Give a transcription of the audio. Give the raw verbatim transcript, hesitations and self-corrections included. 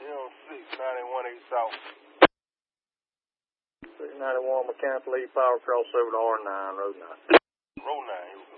Zero six ninety-one eight South. six ninety-one Mechanical Lead Power crossover to R nine, road nine. Road nine.